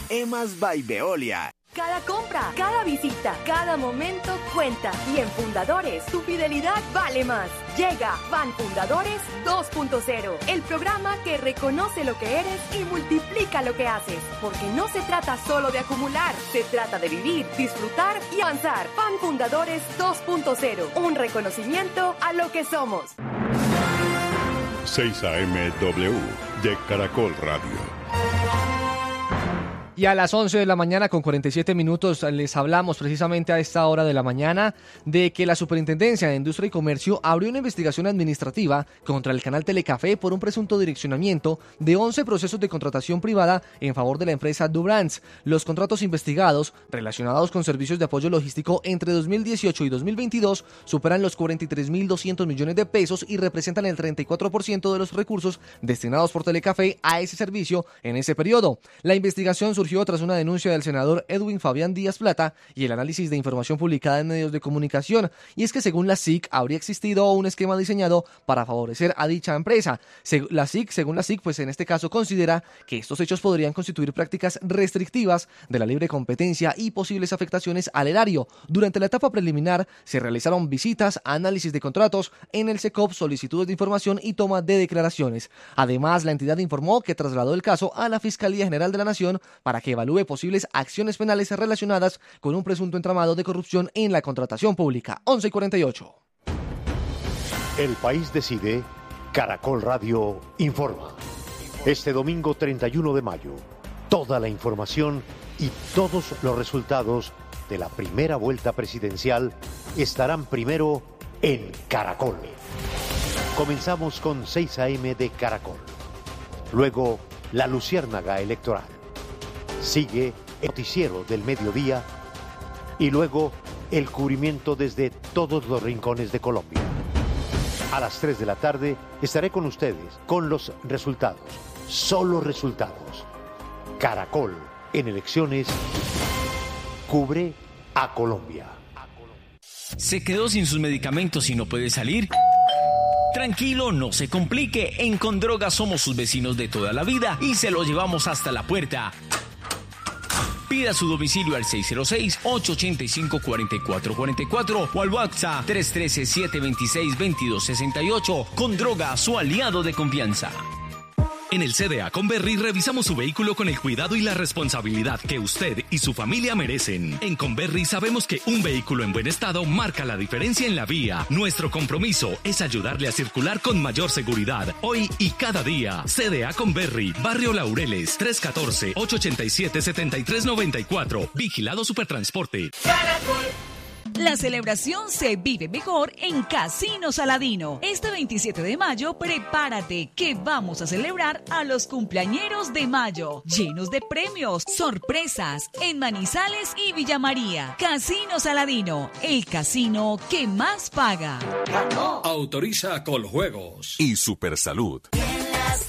Emas by Veolia. Cada compra, cada visita, cada momento cuenta. Y en Fundadores, tu fidelidad vale más. Llega Ban Fundadores 2.0, el programa que reconoce lo que eres y multiplica lo que haces. Porque no se trata solo de acumular, se trata de vivir, disfrutar y avanzar. Ban Fundadores 2.0, un reconocimiento a lo que somos. 6 AMW de Caracol Radio. Y a las 11 de la mañana con 47 minutos les hablamos precisamente a esta hora de la mañana de que la Superintendencia de Industria y Comercio abrió una investigación administrativa contra el canal Telecafé por un presunto direccionamiento de 11 procesos de contratación privada en favor de la empresa Dubrans. Los contratos investigados relacionados con servicios de apoyo logístico entre 2018 y 2022 superan los 43.200 millones de pesos y representan el 34% de los recursos destinados por Telecafé a ese servicio en ese periodo. La investigación surgió tras una denuncia del senador Edwin Fabián Díaz Plata y el análisis de información publicada en medios de comunicación, y es que según la SIC habría existido un esquema diseñado para favorecer a dicha empresa. Según la SIC, pues en este caso considera que estos hechos podrían constituir prácticas restrictivas de la libre competencia y posibles afectaciones al erario. Durante la etapa preliminar se realizaron visitas, análisis de contratos en el SECOP, solicitudes de información y toma de declaraciones. Además, la entidad informó que trasladó el caso a la Fiscalía General de la Nación para que evalúe posibles acciones penales relacionadas con un presunto entramado de corrupción en la contratación pública. 11:48. El país decide. Caracol Radio informa. Este domingo 31 de mayo, toda la información y todos los resultados de la primera vuelta presidencial estarán primero en Caracol. Comenzamos con 6 AM de Caracol. Luego, la Luciérnaga Electoral. Sigue el noticiero del mediodía y luego el cubrimiento desde todos los rincones de Colombia. A las 3 de la tarde estaré con ustedes con los resultados, solo resultados. Caracol en elecciones cubre a Colombia. ¿Se quedó sin sus medicamentos y no puede salir? Tranquilo, no se complique. En Condroga somos sus vecinos de toda la vida y se lo llevamos hasta la puerta. Pida su domicilio al 606-885-4444 o al WhatsApp 313-726-2268. Condroga, su aliado de confianza. En el CDA Conberry revisamos su vehículo con el cuidado y la responsabilidad que usted y su familia merecen. En Conberry sabemos que un vehículo en buen estado marca la diferencia en la vía. Nuestro compromiso es ayudarle a circular con mayor seguridad, hoy y cada día. CDA Conberry, Barrio Laureles, 314-887-7394. Vigilado Supertransporte. La celebración se vive mejor en Casino Saladino. Este 27 de mayo, prepárate que vamos a celebrar a los cumpleañeros de mayo, llenos de premios, sorpresas en Manizales y Villa María. Casino Saladino, el casino que más paga. Autoriza Coljuegos y Supersalud.